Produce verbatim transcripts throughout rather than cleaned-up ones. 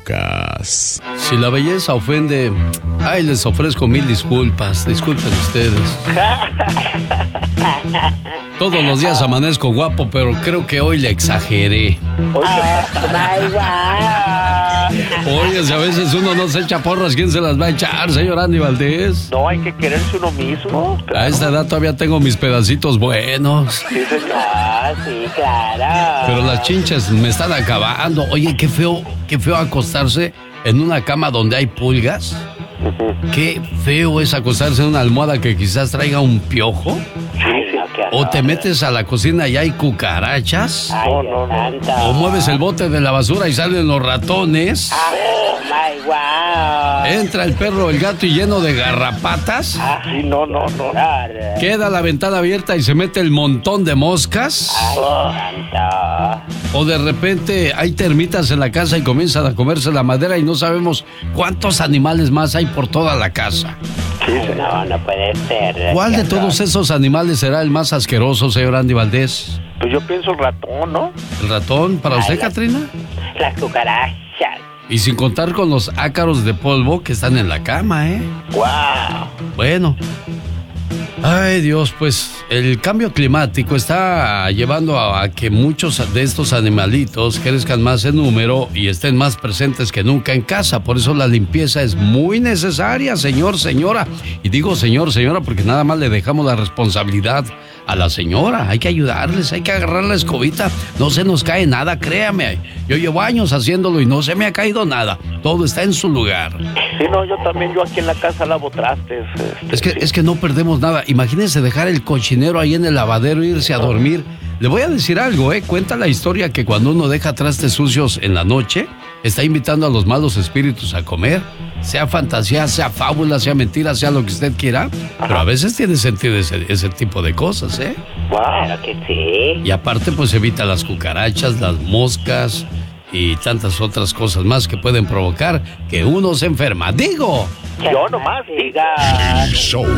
Lucas. Si la belleza ofende, ay, les ofrezco mil disculpas. Disculpen ustedes. Todos los días amanezco guapo, pero creo que hoy le exageré. Oye, si a veces uno no se echa porras, ¿quién se las va a echar, señor Andy Valdés? No, hay que quererse uno mismo. Claro. A esta edad todavía tengo mis pedacitos buenos. Sí, señor. Ah, sí, claro. Pero las chinchas me están acabando. Oye, qué feo, qué feo acostarse en una cama donde hay pulgas. Uh-huh. Qué feo es acostarse en una almohada que quizás traiga un piojo. Sí, sí. O te metes a la cocina y hay cucarachas. Ay, no, no, no. O mueves el bote de la basura y salen los ratones. Oh, my wow. Entra el perro, el gato y lleno de garrapatas. Ah, sí, no, no, no. Queda la ventana abierta y se mete el montón de moscas. Ay, oh. O de repente hay termitas en la casa y comienzan a comerse la madera y no sabemos cuántos animales más hay por toda la casa. Sí, no, no puede ser. ¿Cuál de todos esos animales será el más asqueroso, señor Andy Valdés? Pues yo pienso el ratón, ¿no? ¿El ratón? ¿Para usted, Ay, la, Katrina? Las cucarachas. Y sin contar con los ácaros de polvo que están en la cama, ¿eh? ¡Wow! Bueno. Ay, Dios, pues el cambio climático está llevando a, a que muchos de estos animalitos crezcan más en número y estén más presentes que nunca en casa. Por eso la limpieza es muy necesaria, señor, señora. Y digo señor, señora, porque nada más le dejamos la responsabilidad a la señora. Hay que ayudarles, hay que agarrar la escobita. No se nos cae nada, créame. Yo llevo años haciéndolo y no se me ha caído nada. Todo está en su lugar. Sí, no, yo también, yo aquí en la casa lavo trastes. Este, es que, sí. es que no perdemos nada. Imagínense dejar el cochinero ahí en el lavadero e irse a dormir. Le voy a decir algo, ¿eh? Cuenta la historia que cuando uno deja trastes sucios en la noche, está invitando a los malos espíritus a comer. Sea fantasía, sea fábula, sea mentira, sea lo que usted quiera. Pero a veces tiene sentido ese, ese tipo de cosas, ¿eh? Wow. Claro que sí. Y aparte, pues evita las cucarachas, las moscas y tantas otras cosas más que pueden provocar que uno se enferma. ¡Digo! Yo nomás diga. Show.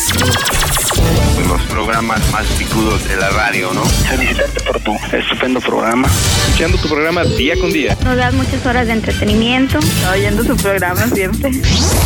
Los programas más picudos de la radio, ¿no? Felicitarte por tu estupendo programa. Escuchando tu programa día con día. Nos das muchas horas de entretenimiento. Oyendo tu programa siempre.